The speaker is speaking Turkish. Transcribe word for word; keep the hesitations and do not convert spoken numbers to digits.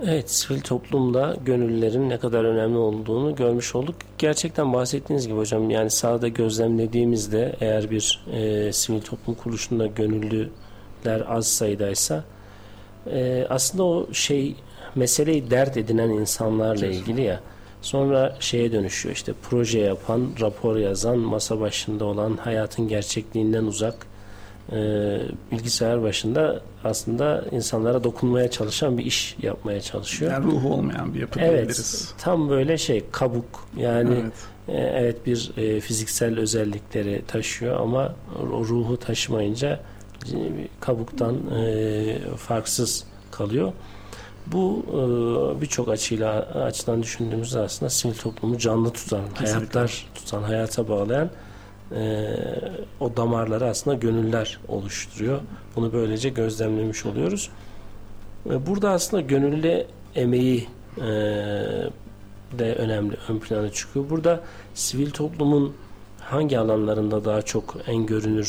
Evet, sivil toplumda gönüllülerin ne kadar önemli olduğunu görmüş olduk. Gerçekten bahsettiğiniz gibi hocam, yani sahada gözlemlediğimizde eğer bir e, sivil toplum kuruluşunda gönüllüler az sayıdaysa e, aslında o şey meseleyi dert edinen insanlarla ilgili ya, sonra şeye dönüşüyor, işte proje yapan, rapor yazan, masa başında olan, hayatın gerçekliğinden uzak, e, bilgisayar başında aslında insanlara dokunmaya çalışan bir iş yapmaya çalışıyor. Yani ruhu olmayan bir yapı Evet, diyebiliriz. tam böyle şey kabuk yani, Evet. e, evet bir e, fiziksel özellikleri taşıyor ama o ruhu taşımayınca e, kabuktan e, farksız kalıyor. Bu e, birçok açıyla açıdan düşündüğümüzde aslında sivil toplumu canlı tutan, Kesinlikle. hayatlar tutan, hayata bağlayan e, o damarları aslında gönüller oluşturuyor. Bunu böylece gözlemlemiş oluyoruz. E, burada aslında gönüllü emeği e, de önemli, ön plana çıkıyor. Burada sivil toplumun hangi alanlarında daha çok en görünür